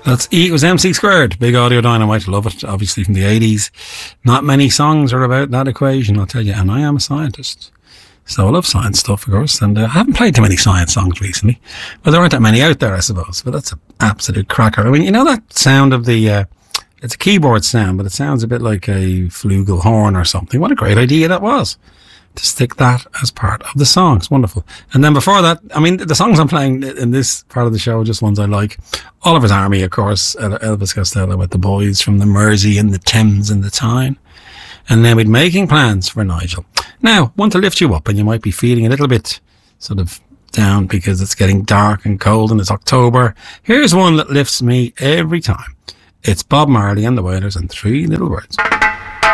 It was MC Squared, Big Audio Dynamite. Love it, obviously from the 80s. Not many songs are about that equation, I'll tell you. And I am a scientist. So I love science stuff, of course. And I haven't played too many science songs recently. Well, there aren't that many out there, I suppose. But that's an absolute cracker. I mean, you know that sound of the... it's a keyboard sound, but it sounds a bit like a flugelhorn or something. What a great idea that was. To stick that as part of the song. It's wonderful. And then before that, I mean, the songs I'm playing in this part of the show are just ones I like. Oliver's Army, of course, Elvis Costello with the boys from the Mersey and the Thames and the Tyne. And then with Making Plans for Nigel. Now, one to lift you up, and you might be feeling a little bit sort of down because it's getting dark and cold and it's October. Here's one that lifts me every time. It's Bob Marley and the Wailers and Three Little Birds.